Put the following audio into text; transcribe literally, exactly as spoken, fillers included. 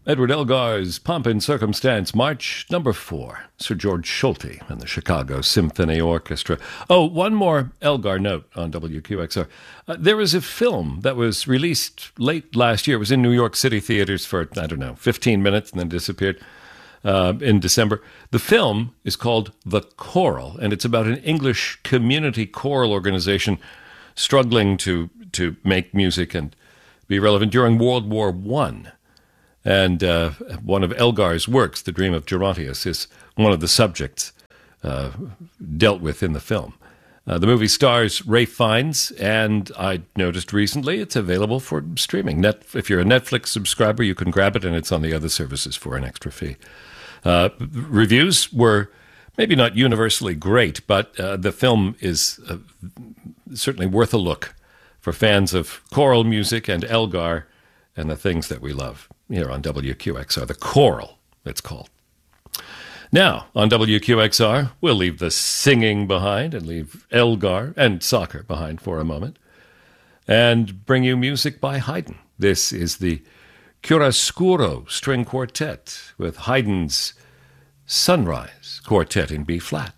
Edward Elgar's Pomp and Circumstance March number four, Sir George Schulte and the Chicago Symphony Orchestra. Oh, one more Elgar note on W Q X R. Uh, there was a film that was released late last year. It was in New York City theaters for, I don't know, fifteen minutes and then disappeared uh, in December. The film is called The Choral, and it's about an English community choral organization struggling to, to make music and be relevant during World War One. And uh, one of Elgar's works, The Dream of Gerontius, is one of the subjects uh, dealt with in the film. Uh, the movie stars Ralph Fiennes, and I noticed recently it's available for streaming. Net, if you're a Netflix subscriber, you can grab it, and it's on the other services for an extra fee. Uh, reviews were maybe not universally great, but uh, the film is uh, certainly worth a look for fans of choral music and Elgar and the things that we love. Here on W Q X R, The Choral, it's called. Now, on W Q X R, we'll leave the singing behind and leave Elgar and soccer behind for a moment and bring you music by Haydn. This is the Chiaroscuro String Quartet with Haydn's Sunrise Quartet in B-flat.